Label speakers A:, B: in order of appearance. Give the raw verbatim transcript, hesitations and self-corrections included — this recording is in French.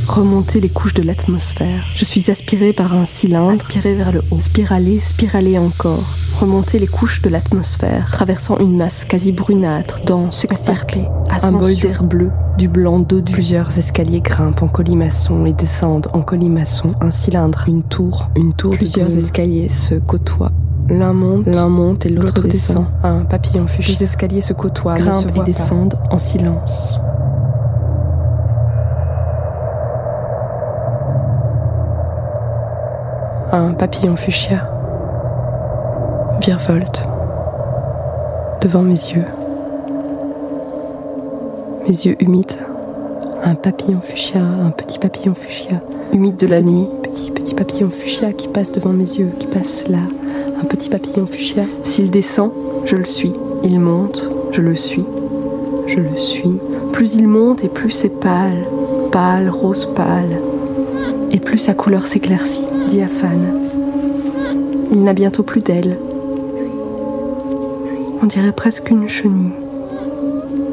A: remonter les couches de l'atmosphère. Je suis aspirée par un cylindre, aspirée vers le haut, spiralée, spiralée encore, remonter les couches de l'atmosphère, traversant une masse quasi brunâtre, dense, extirpée, un bol d'air bleu, du blanc dodu. Plusieurs escaliers grimpent en colimaçon et descendent en colimaçon, un cylindre, une tour, une tour. Plusieurs escaliers se côtoient. L'un monte, l'un monte et l'autre descend. Un papillon fuchsia. Les escaliers se côtoient, grimpent et descendent en silence. Un papillon fuchsia virevolte devant mes yeux. Mes yeux humides. Un papillon fuchsia, un petit papillon fuchsia, humide de la petit, nuit. Petit, petit papillon fuchsia qui passe devant mes yeux, qui passe là. Un petit papillon fuchsia. S'il descend, je le suis. Il monte, je le suis. Je le suis. Plus il monte et plus c'est pâle. Pâle, rose pâle. Et plus sa couleur s'éclaircit, diaphane. Il n'a bientôt plus d'ailes. On dirait presque une chenille.